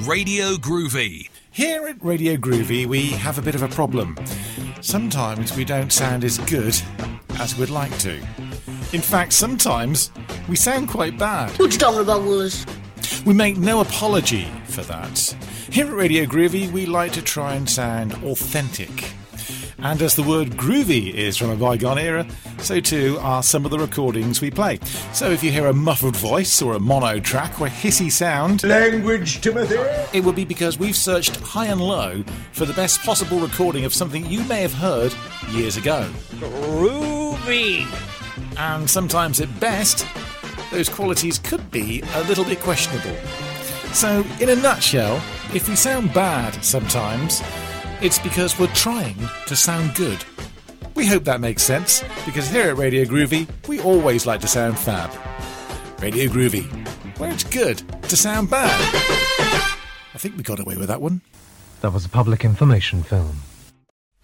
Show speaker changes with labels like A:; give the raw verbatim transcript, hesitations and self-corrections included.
A: Radio Groovy.
B: Here at Radio Groovy, we have a bit of a problem. Sometimes we don't sound as good as we'd like to. In fact, sometimes we sound quite bad.
C: What you talking about, Willis?
B: We make no apology for that. Here at Radio Groovy, we like to try and sound authentic. And as the word groovy is from a bygone era, so too are some of the recordings we play. So if you hear a muffled voice or a mono track or a hissy sound...
D: Language, Timothy!
B: It will be because we've searched high and low for the best possible recording of something you may have heard years ago.
E: Groovy!
B: And sometimes at best, those qualities could be a little bit questionable. So, in a nutshell, if we sound bad sometimes, it's because we're trying to sound good. We hope that makes sense, because here at Radio Groovy, we always like to sound fab. Radio Groovy, where it's good to sound bad. I think we got away with that one.
F: That was a public information film.